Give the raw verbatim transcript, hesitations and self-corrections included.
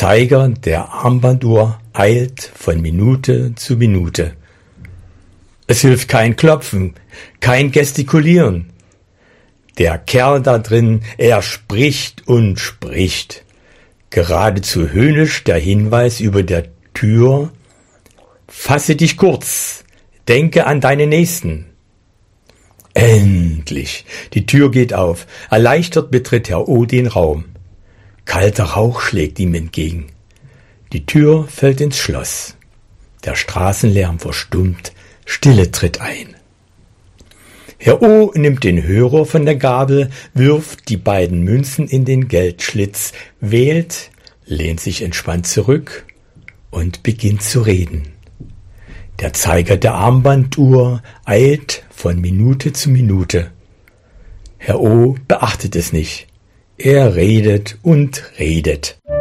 Zeiger der Armbanduhr eilt von Minute zu Minute. Es hilft kein Klopfen, kein Gestikulieren. Der Kerl da drin, er spricht und spricht. Geradezu höhnisch der Hinweis über der Tür: Fasse dich kurz, denke an deine Nächsten. Endlich, die Tür geht auf. Erleichtert betritt Herr O. den Raum. Kalter Rauch schlägt ihm entgegen. Die Tür fällt ins Schloss. Der Straßenlärm verstummt, Stille tritt ein. Herr O. nimmt den Hörer von der Gabel, wirft die beiden Münzen in den Geldschlitz, wählt, lehnt sich entspannt zurück und beginnt zu reden. Der Zeiger der Armbanduhr eilt von Minute zu Minute. Herr O. beachtet es nicht. Er redet und redet.